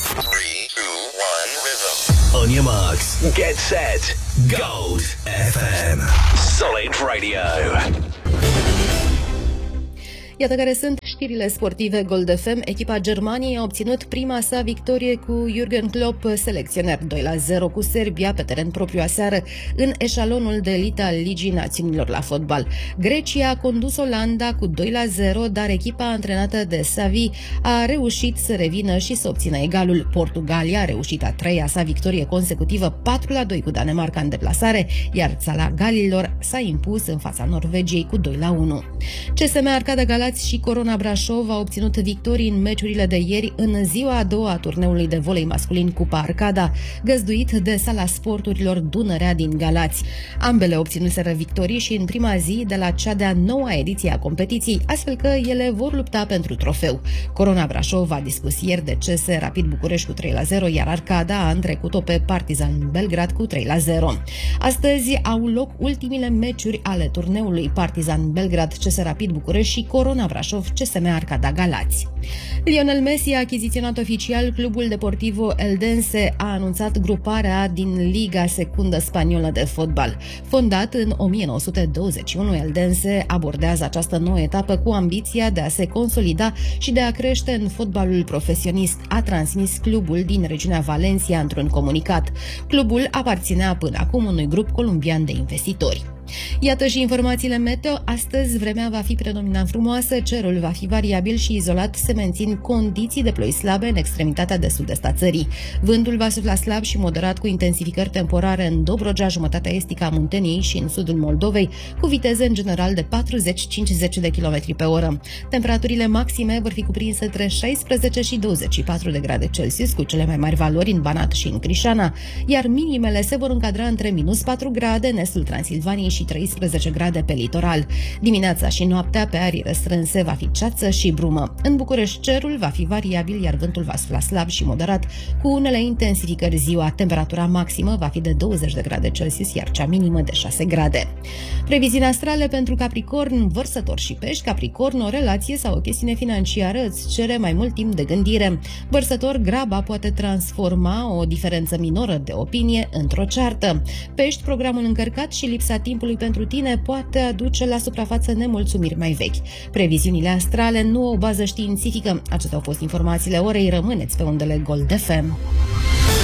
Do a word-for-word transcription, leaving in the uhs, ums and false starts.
three, two, one, rhythm. On your marks, get set, Gold F M. Solid Radio. Iată care sunt știrile sportive Gold F M. Echipa Germaniei a obținut prima sa victorie cu Jürgen Klopp, selecționer, doi la zero cu Serbia pe teren propriu aseară în eșalonul de elită al Ligii Națiunilor la fotbal. Grecia a condus Olanda cu doi la zero, dar echipa antrenată de Xavi a reușit să revină și să obțină egalul. Portugalia a reușit a treia sa victorie consecutivă, patru la doi cu Danemarca în deplasare, iar țara Galilor s-a impus în fața Norvegiei cu doi la unu. C S M Arcada Galați și Corona Brașov au obținut victorii în meciurile de ieri în ziua a doua a turneului de volei masculin Cupa Arcada, găzduit de Sala Sporturilor Dunărea din Galați. Ambele obținuseră victorii și în prima zi de la cea de-a noua ediție a competiției, astfel că ele vor lupta pentru trofeu. Corona Brașov a dispus ieri de C S Rapid București cu trei la zero, iar Arcada a întrecut-o pe Partizan Belgrad cu trei la zero. Astăzi au loc ultimile meciuri ale turneului: Partizan Belgrad, C S Rapid București și Corona Brașov, C S M Arcada Galați. Lionel Messi a achiziționat oficial clubul Deportivo Eldense, a anunțat gruparea din Liga Secundă Spaniolă de fotbal. Fondat în o mie nouă sute douăzeci și unu, Eldense abordează această nouă etapă cu ambiția de a se consolida și de a crește în fotbalul profesionist, a transmis clubul din regiunea Valencia într-un comunicat. Clubul aparținea până acum unui grup colombian de investitori. Iată și informațiile meteo. Astăzi vremea va fi predominant frumoasă, cerul va fi variabil și izolat, se mențin condiții de ploi slabe în extremitatea de sud-est a țării. Vântul va sufla slab și moderat cu intensificări temporare în Dobrogea, jumătatea estică a Munteniei și în sudul Moldovei, cu viteze în general de patruzeci la cincizeci de kilometri pe oră. Temperaturile maxime vor fi cuprinse între șaisprezece și douăzeci și patru de grade Celsius, cu cele mai mari valori în Banat și în Crișana, iar minimele se vor încadra între minus patru grade în estul Transilvaniei și treisprezece grade pe litoral. Dimineața și noaptea pe arii restrânse va fi ceață și brumă. În București cerul va fi variabil, iar vântul va sufla slab și moderat, cu unele intensificări ziua. Temperatura maximă va fi de douăzeci de grade Celsius, iar cea minimă de șase grade. Previziuni astrale pentru Capricorn, Vărsător și Pești. Capricorn, o relație sau o chestiune financiară îți cere mai mult timp de gândire. Vărsător, graba poate transforma o diferență minoră de opinie într-o ceartă. Pești, programul încărcat și lipsa timpului pentru tine poate aduce la suprafață nemulțumiri mai vechi. Previziunile astrale nu au bază științifică. Acestea au fost informațiile orei. Rămâneți pe undele Gold F M.